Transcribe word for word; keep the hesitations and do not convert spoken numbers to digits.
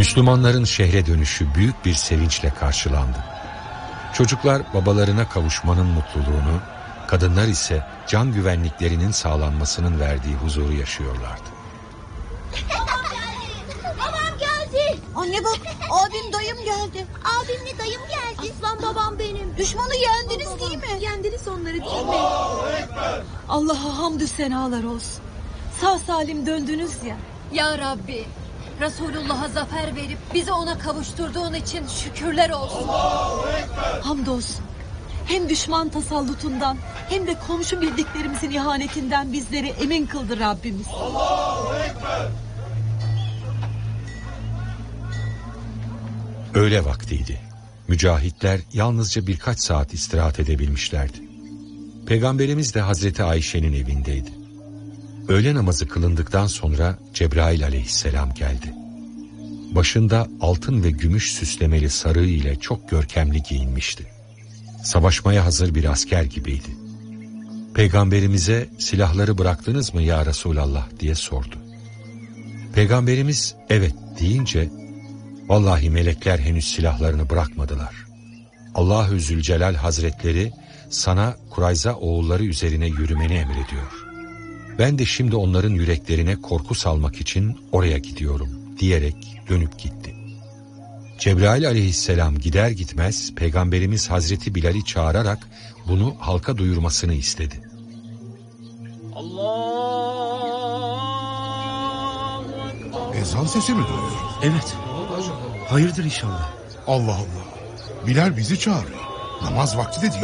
Müslümanların şehre dönüşü büyük bir sevinçle karşılandı. Çocuklar babalarına kavuşmanın mutluluğunu, kadınlar ise can güvenliklerinin sağlanmasının verdiği huzuru yaşıyorlardı. Babam geldi. Babam geldi. Anne bak, abim dayım geldi. Abimle dayım geldi. Aslan babam benim. Düşmanı yendiniz değil mi? Yendiniz onları değil mi? Allah'a hamdü senalar olsun. Sağ salim döndünüz ya. Ya Rabbi, Resulullah'a zafer verip bizi ona kavuşturduğun için şükürler olsun. Hamdolsun. Hem düşman tasallutundan hem de komşu bildiklerimizin ihanetinden bizleri emin kıldı Rabbimiz. Öğle vaktiydi. Mücahitler yalnızca birkaç saat istirahat edebilmişlerdi. Peygamberimiz de Hazreti Ayşe'nin evindeydi. Öğle namazı kılındıktan sonra Cebrail aleyhisselam geldi. Başında altın ve gümüş süslemeli sarığı ile çok görkemli giyinmişti. Savaşmaya hazır bir asker gibiydi. Peygamberimize silahları bıraktınız mı ya Resulallah diye sordu. Peygamberimiz evet deyince vallahi melekler henüz silahlarını bırakmadılar. Allahü Zülcelal Hazretleri sana Kurayza oğulları üzerine yürümeni emrediyor. Ben de şimdi onların yüreklerine korku salmak için oraya gidiyorum diyerek dönüp gitti. Cebrail aleyhisselam gider gitmez Peygamberimiz Hazreti Bilal'i çağırarak bunu halka duyurmasını istedi. Ezan sesi mi duyuyor? Evet. Hayırdır inşallah. Allah Allah. Bilal bizi çağırıyor. Namaz vakti de değil.